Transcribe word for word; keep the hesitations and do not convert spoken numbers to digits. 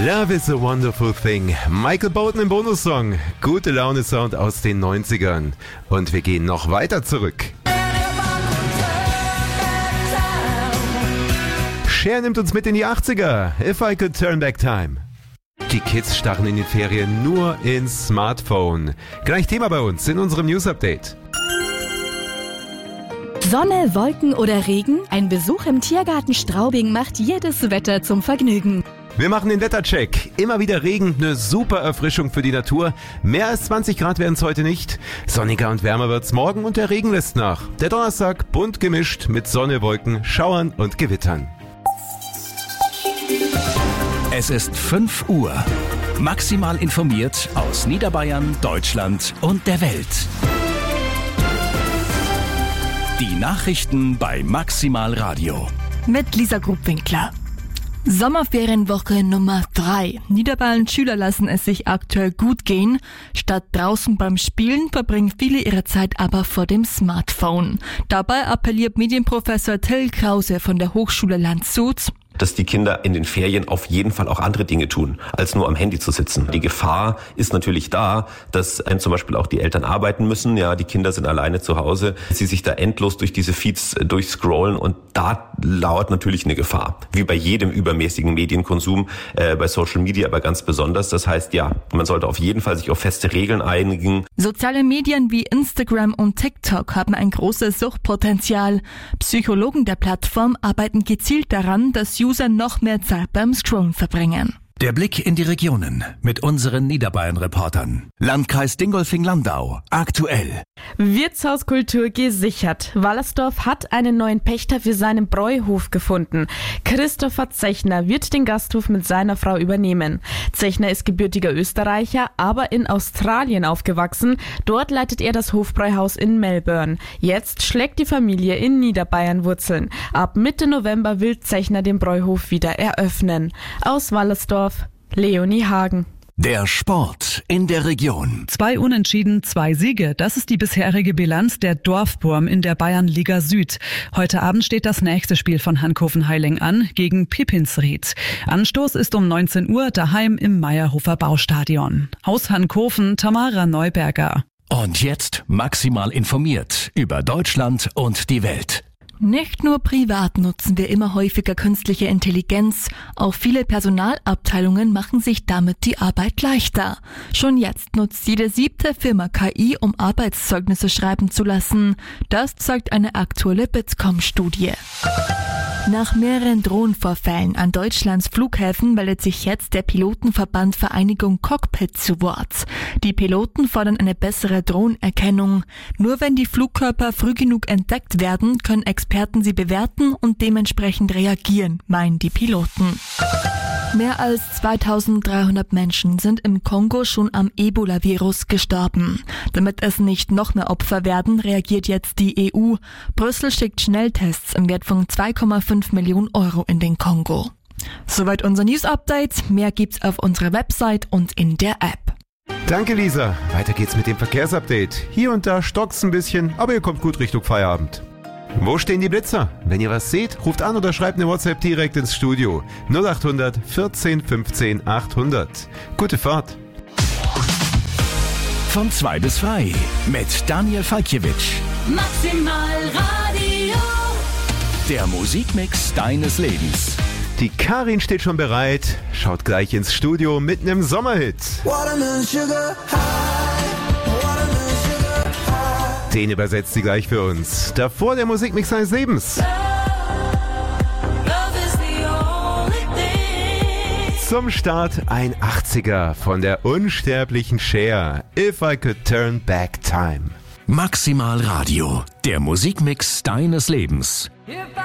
Love is a wonderful thing. Michael Bolton im Bonussong. Gute Laune Sound aus den neunzigern. Und wir gehen noch weiter zurück. Cher nimmt uns mit in die achtziger. If I Could Turn Back Time. Die Kids starren in den Ferien nur ins Smartphone. Gleich Thema bei uns in unserem News Update. Sonne, Wolken oder Regen? Ein Besuch im Tiergarten Straubing macht jedes Wetter zum Vergnügen. Wir machen den Wettercheck. Immer wieder Regen, eine super Erfrischung für die Natur. Mehr als zwanzig Grad werden es heute nicht. Sonniger und wärmer wird's morgen und der Regen lässt nach. Der Donnerstag bunt gemischt mit Sonne, Wolken, Schauern und Gewittern. Es ist fünf Uhr. Maximal informiert aus Niederbayern, Deutschland und der Welt. Die Nachrichten bei Maximal Radio. Mit Lisa Grubwinkler. Sommerferienwoche Nummer drei. Niederbayerns Schüler lassen es sich aktuell gut gehen. Statt draußen beim Spielen verbringen viele ihre Zeit aber vor dem Smartphone. Dabei appelliert Medienprofessor Till Krause von der Hochschule Landshut, dass die Kinder in den Ferien auf jeden Fall auch andere Dinge tun, als nur am Handy zu sitzen. Die Gefahr ist natürlich da, dass zum Beispiel auch die Eltern arbeiten müssen. Ja, die Kinder sind alleine zu Hause. Sie sich da endlos durch diese Feeds durchscrollen und da lauert natürlich eine Gefahr. Wie bei jedem übermäßigen Medienkonsum, äh, bei Social Media aber ganz besonders. Das heißt, ja, man sollte auf jeden Fall sich auf feste Regeln einigen. Soziale Medien wie Instagram und TikTok haben ein großes Suchtpotenzial. Psychologen der Plattform arbeiten gezielt daran, dass User noch mehr Zeit beim Scrollen verbringen. Der Blick in die Regionen mit unseren Niederbayern-Reportern. Landkreis Dingolfing-Landau. Aktuell. Wirtshauskultur gesichert. Wallersdorf hat einen neuen Pächter für seinen Bräuhof gefunden. Christopher Zechner wird den Gasthof mit seiner Frau übernehmen. Zechner ist gebürtiger Österreicher, aber in Australien aufgewachsen. Dort leitet er das Hofbräuhaus in Melbourne. Jetzt schlägt die Familie in Niederbayern Wurzeln. Ab Mitte November will Zechner den Bräuhof wieder eröffnen. Aus Wallersdorf, Leonie Hagen. Der Sport in der Region. Zwei Unentschieden, zwei Siege. Das ist die bisherige Bilanz der Dorfburm in der Bayernliga Süd. Heute Abend steht das nächste Spiel von Hankoven-Heiling an gegen Pippinsried. Anstoß ist um neunzehn Uhr daheim im Meierhofer Baustadion. Aus Hankoven, Tamara Neuberger. Und jetzt maximal informiert über Deutschland und die Welt. Nicht nur privat nutzen wir immer häufiger künstliche Intelligenz, auch viele Personalabteilungen machen sich damit die Arbeit leichter. Schon jetzt nutzt jede siebte Firma K I, um Arbeitszeugnisse schreiben zu lassen. Das zeigt eine aktuelle Bitkom-Studie. Nach mehreren Drohnenvorfällen an Deutschlands Flughäfen meldet sich jetzt der Pilotenverband Vereinigung Cockpit zu Wort. Die Piloten fordern eine bessere Drohnenerkennung. Nur wenn die Flugkörper früh genug entdeckt werden, können Experten sie bewerten und dementsprechend reagieren, meinen die Piloten. Mehr als zweitausenddreihundert Menschen sind im Kongo schon am Ebola-Virus gestorben. Damit es nicht noch mehr Opfer werden, reagiert jetzt die E U. Brüssel schickt Schnelltests im Wert von zwei Komma fünf Millionen Euro in den Kongo. Soweit unser News-Update. Mehr gibt's auf unserer Website und in der App. Danke, Lisa. Weiter geht's mit dem Verkehrsupdate. Hier und da stockt's ein bisschen, aber ihr kommt gut Richtung Feierabend. Wo stehen die Blitzer? Wenn ihr was seht, ruft an oder schreibt eine WhatsApp direkt ins Studio. null acht hundert vierzehn fünfzehn achthundert. Gute Fahrt. Von zwei bis frei mit Daniel Falkiewicz. Maximal Radio. Der Musikmix deines Lebens. Die Karin steht schon bereit, schaut gleich ins Studio mit einem Sommerhit. Den übersetzt sie gleich für uns. Davor der Musikmix seines Lebens. Zum Start ein achtziger von der unsterblichen Cher. If I Could Turn Back Time. Maximal Radio. Der Musikmix deines Lebens.